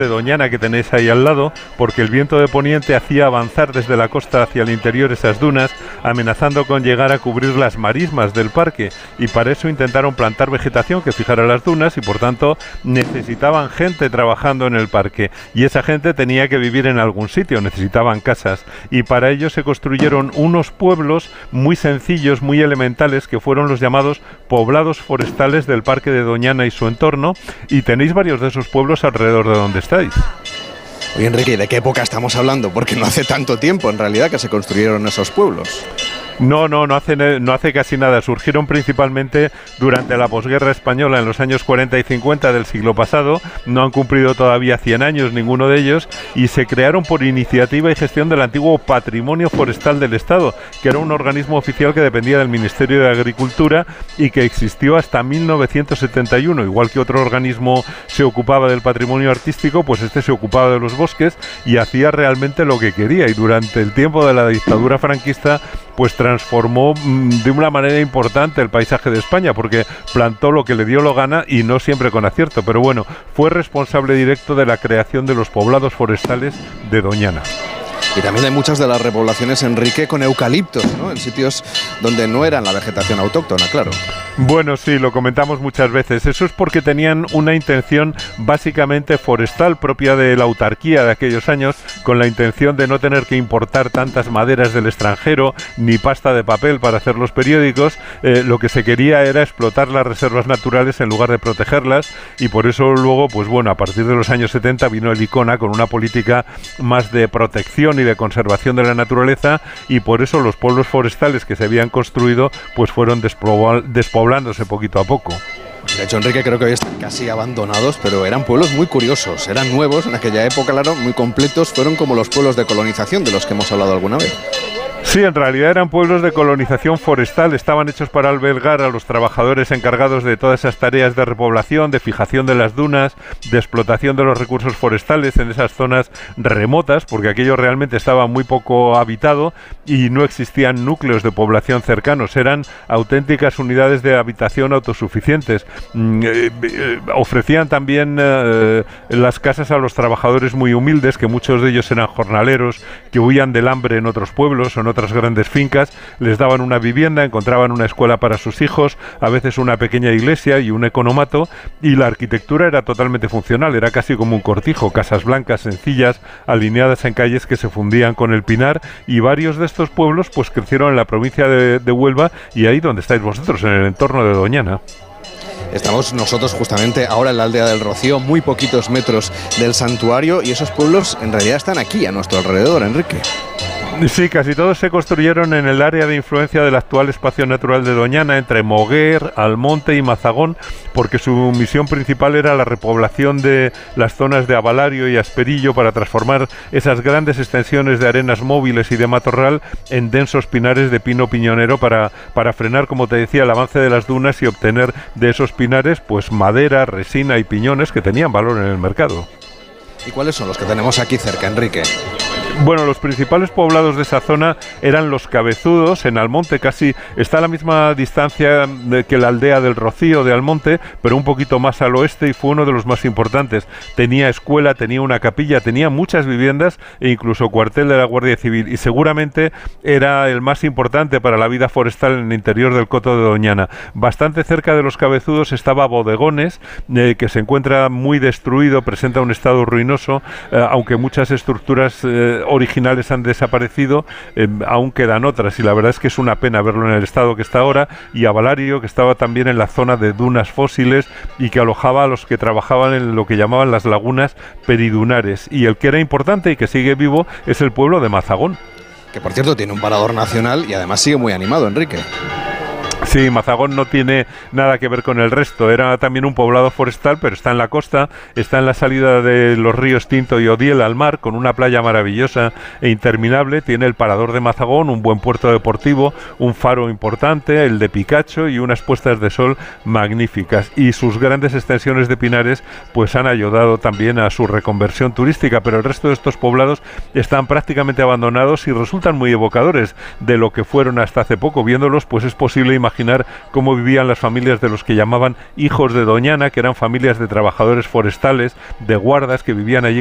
de Doñana que tenéis ahí al lado, porque el viento de poniente hacía avanzar desde la costa hacia el interior esas dunas, amenazando con llegar a cubrir las marismas del parque, y para eso intentaron plantar vegetación que fijara las dunas y por tanto necesitaban gente trabajando en el parque, y esa gente tenía que vivir en algún sitio, necesitaban casas, y para ello se construyeron unos pueblos muy sencillos, muy elementales, que fueron los llamados poblados forestales del parque de Doñana y su entorno, y tenéis varios de esos pueblos alrededor de donde estáis. Oye, Enrique, ¿de qué época estamos hablando? Porque no hace tanto tiempo, en realidad, que se construyeron esos pueblos. No hace casi nada. Surgieron principalmente durante la posguerra española en los años 40 y 50 del siglo pasado. No han cumplido todavía 100 años ninguno de ellos y se crearon por iniciativa y gestión del antiguo Patrimonio Forestal del Estado, que era un organismo oficial que dependía del Ministerio de Agricultura y que existió hasta 1971. Igual que otro organismo se ocupaba del patrimonio artístico, pues este se ocupaba de los bosques y hacía realmente lo que quería. Y durante el tiempo de la dictadura franquista, pues transformó de una manera importante el paisaje de España, porque plantó lo que le dio la gana y no siempre con acierto, pero bueno, fue responsable directo de la creación de los poblados forestales de Doñana. Y también hay muchas de las repoblaciones, Enrique, con eucaliptos, ¿no? En sitios donde no eran la vegetación autóctona, claro. Bueno, sí, lo comentamos muchas veces. Eso es porque tenían una intención básicamente forestal propia de la autarquía de aquellos años, con la intención de no tener que importar tantas maderas del extranjero ni pasta de papel para hacer los periódicos. Lo que se quería era explotar las reservas naturales en lugar de protegerlas, y por eso luego, pues bueno, a partir de los años 70 vino el ICONA con una política más de protección y de conservación de la naturaleza, y por eso los pueblos forestales que se habían construido pues fueron despoblándose poquito a poco. De hecho, Enrique, creo que hoy están casi abandonados, pero eran pueblos muy curiosos, eran nuevos en aquella época, claro, muy completos, fueron como los pueblos de colonización de los que hemos hablado alguna vez. Sí, en realidad eran pueblos de colonización forestal, estaban hechos para albergar a los trabajadores encargados de todas esas tareas de repoblación, de fijación de las dunas, de explotación de los recursos forestales en esas zonas remotas, porque aquello realmente estaba muy poco habitado y no existían núcleos de población cercanos, eran auténticas unidades de habitación autosuficientes. Ofrecían también las casas a los trabajadores muy humildes, que muchos de ellos eran jornaleros, que huían del hambre en otros pueblos o en otras grandes fincas, les daban una vivienda, encontraban una escuela para sus hijos, a veces una pequeña iglesia y un economato, y la arquitectura era totalmente funcional, era casi como un cortijo, casas blancas sencillas, alineadas en calles que se fundían con el pinar, y varios de estos pueblos pues crecieron en la provincia de Huelva, y ahí donde estáis vosotros, en el entorno de Doñana. Estamos nosotros justamente ahora en la aldea del Rocío, muy poquitos metros del santuario, y esos pueblos en realidad están aquí a nuestro alrededor, Enrique. Sí, casi todos se construyeron en el área de influencia del actual espacio natural de Doñana, entre Moguer, Almonte y Mazagón, porque su misión principal era la repoblación de las zonas de Abalario y Asperillo para transformar esas grandes extensiones de arenas móviles y de matorral en densos pinares de pino piñonero para frenar, como te decía, el avance de las dunas y obtener de esos pinares pues madera, resina y piñones que tenían valor en el mercado. ¿Y cuáles son los que tenemos aquí cerca, Enrique? Bueno, los principales poblados de esa zona eran los Cabezudos, en Almonte, casi está a la misma distancia que la aldea del Rocío de Almonte, pero un poquito más al oeste, y fue uno de los más importantes. Tenía escuela, tenía una capilla, tenía muchas viviendas e incluso cuartel de la Guardia Civil, y seguramente era el más importante para la vida forestal en el interior del coto de Doñana. Bastante cerca de los Cabezudos estaba Bodegones, que se encuentra muy destruido, presenta un estado ruinoso, aunque muchas estructuras originales han desaparecido, aún quedan otras, y la verdad es que es una pena verlo en el estado que está ahora. Y Abalario, que estaba también en la zona de dunas fósiles y que alojaba a los que trabajaban en lo que llamaban las lagunas peridunares. Y el que era importante y que sigue vivo es el pueblo de Mazagón, que por cierto tiene un parador nacional y además sigue muy animado, Enrique. Sí, Mazagón no tiene nada que ver con el resto. Era también un poblado forestal, pero está en la costa, está en la salida de los ríos Tinto y Odiel al mar, con una playa maravillosa e interminable. Tiene el parador de Mazagón, un buen puerto deportivo, un faro importante, el de Picacho, y unas puestas de sol magníficas. Y sus grandes extensiones de pinares pues han ayudado también a su reconversión turística, pero el resto de estos poblados están prácticamente abandonados y resultan muy evocadores de lo que fueron hasta hace poco. Viéndolos, pues es posible imaginar imaginar cómo vivían las familias de los que llamaban hijos de Doñana, que eran familias de trabajadores forestales, de guardas que vivían allí